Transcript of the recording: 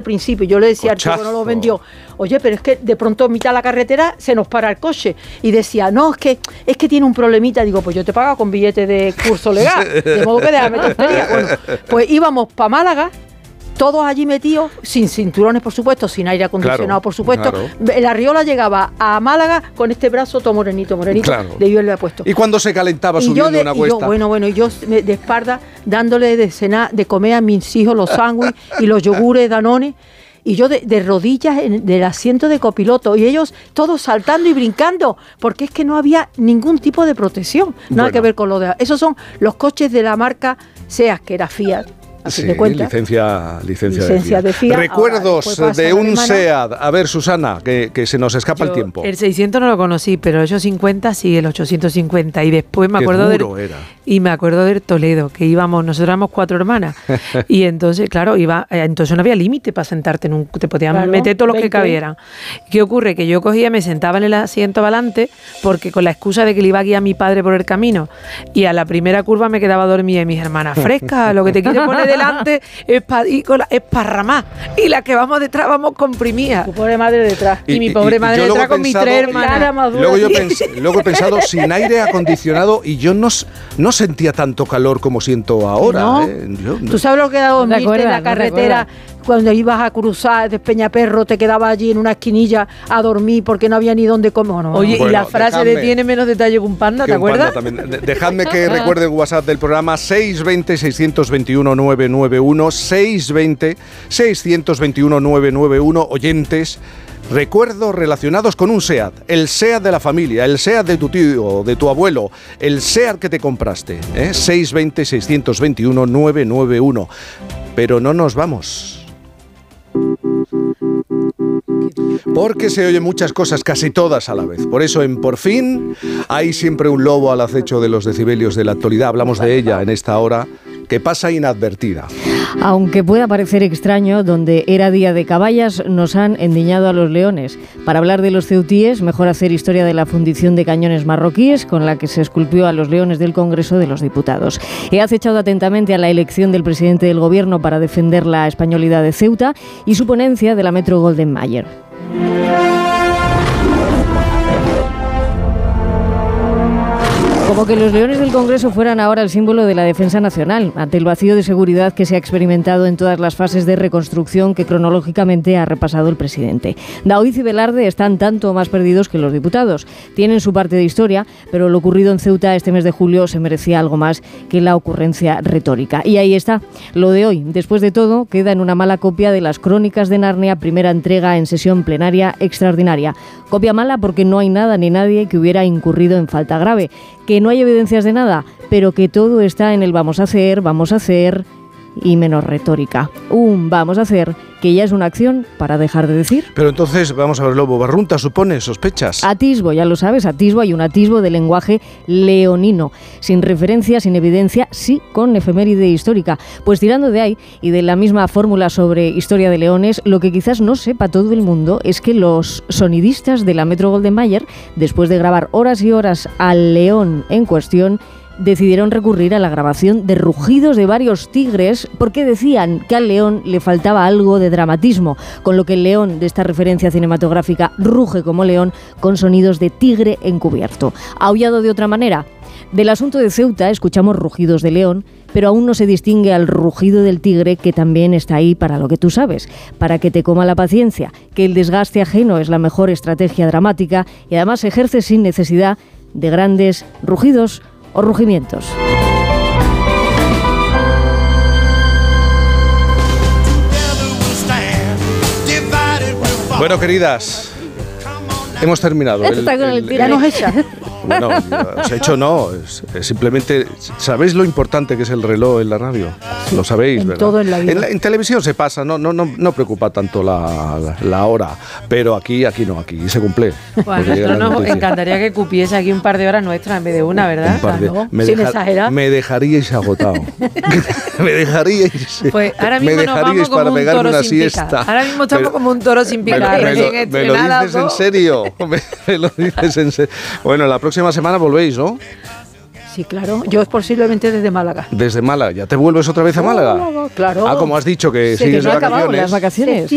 principio. Yo le decía al chico que no lo vendió, oye, pero es que de pronto en mitad de la carretera se nos para el coche. Y decía, no, es que tiene un problemita. Digo, pues yo te pago con billete de curso legal. De modo que déjame tontería. Bueno, pues íbamos para Málaga, todos allí metidos, sin cinturones, por supuesto, sin aire acondicionado, por supuesto. La Riola llegaba a Málaga con este brazo todo morenito, de yo le había puesto. ¿Y cuando se calentaba subiendo una cuesta? Y yo de espalda dándole de cenar, de comer a mis hijos los sándwiches y los yogures Danone. Y yo de rodillas del asiento de copiloto, y ellos todos saltando y brincando, porque es que no había ningún tipo de protección, nada que ver con lo de... Esos son los coches de la marca SEAT, que era Fiat. Sí, licencia de Fiat. Recuerdos de un SEAT. A ver, Susana, que se nos escapa el tiempo. El 600 no lo conocí, pero el 850 sí, el 850. Y después me acuerdo me acuerdo del Toledo, que íbamos, nosotros éramos 4 hermanas. Y entonces, claro, entonces no había límite para sentarte, te podían meter todos los que cabieran. ¿Qué ocurre? Que yo cogía, me sentaba en el asiento adelante, porque con la excusa de que le iba a guiar a mi padre por el camino, y a la primera curva me quedaba dormida, y mis hermanas, fresca, lo que te quiere poner delante esparramá, y la que vamos detrás vamos comprimida. Tu pobre madre detrás. Y mi pobre madre detrás con mis 3 hermanas. Luego he pensado, sin aire acondicionado, y yo no sentía tanto calor como siento ahora. ¿No? ¿Tú sabes lo que da dormirte en la carretera? Cuando ibas a cruzar de Peñaperro, te quedabas allí en una esquinilla a dormir porque no había ni dónde comer. Oye, y la frase de tiene menos detalle que un panda, ¿te acuerdas? Dejadme que recuerde el WhatsApp del programa: 620-621-991, 620-621-991. Oyentes, recuerdos relacionados con un SEAT, el SEAT de la familia, el SEAT de tu tío, de tu abuelo, el SEAT que te compraste, 620-621-991. Pero no nos vamos, porque se oyen muchas cosas, casi todas a la vez. Por eso en Por Fin hay siempre un lobo al acecho de los decibelios de la actualidad. Hablamos de ella en esta hora que pasa inadvertida. Aunque pueda parecer extraño, donde era día de caballas nos han endiñado a los leones. Para hablar de los ceutíes, mejor hacer historia de la fundición de cañones marroquíes con la que se esculpió a los leones del Congreso de los Diputados. He acechado atentamente a la elección del presidente del Gobierno para defender la españolidad de Ceuta y su ponencia de la Metro Golden Mayer. Como que los leones del Congreso fueran ahora el símbolo de la defensa nacional, ante el vacío de seguridad que se ha experimentado en todas las fases de reconstrucción que cronológicamente ha repasado el presidente. Daoiz y Velarde están tanto más perdidos que los diputados. Tienen su parte de historia, pero lo ocurrido en Ceuta este mes de julio se merecía algo más que la ocurrencia retórica. Y ahí está, lo de hoy. Después de todo, queda en una mala copia de las Crónicas de Narnia, primera entrega en sesión plenaria extraordinaria. Copia mala porque no hay nada ni nadie que hubiera incurrido en falta grave, que no hay evidencias de nada, pero que todo está en el vamos a hacer y menos retórica. Vamos a hacer que ya es una acción para dejar de decir. Pero entonces, vamos a ver, Lobo, Barrunta supone, sospechas. Atisbo, ya lo sabes, hay un atisbo de lenguaje leonino, sin referencia, sin evidencia, sí con efeméride histórica. Pues tirando de ahí y de la misma fórmula sobre historia de leones, lo que quizás no sepa todo el mundo es que los sonidistas de la Metro Golden Mayer, después de grabar horas y horas al león en cuestión, decidieron recurrir a la grabación de rugidos de varios tigres porque decían que al león le faltaba algo de dramatismo, con lo que el león de esta referencia cinematográfica ruge como león con sonidos de tigre encubierto. ¿Aullado de otra manera? Del asunto de Ceuta escuchamos rugidos de león, pero aún no se distingue al rugido del tigre, que también está ahí para lo que tú sabes, para que te coma la paciencia, que el desgaste ajeno es la mejor estrategia dramática y además se ejerce sin necesidad de grandes rugidos o rugimientos. Bueno, queridas, hemos terminado. Ya nos echa. Bueno, os he hecho no, es simplemente, ¿sabéis lo importante que es el reloj en la radio? Lo sabéis, ¿verdad? Todo en la vida. En televisión se pasa, no preocupa tanto la hora, pero aquí se cumple. Bueno, nosotros nos encantaría que cupiese aquí un par de horas nuestras en vez de una, ¿verdad? Claro, sin exagerar. Me dejaríais agotado. Me dejaríais. Pues ahora mismo nos vamos como un toro sin picar. Ahora mismo estamos como un toro sin picar. ¿Me lo dices en serio? ¿Me lo dices en serio? Bueno, la próxima semana volvéis, ¿no? Sí, claro. Yo posiblemente desde Málaga. ¿Desde Málaga? ¿Ya te vuelves otra vez a Málaga? Claro. Como has dicho que sí, sigues que no de vacaciones. Las vacaciones. Sí.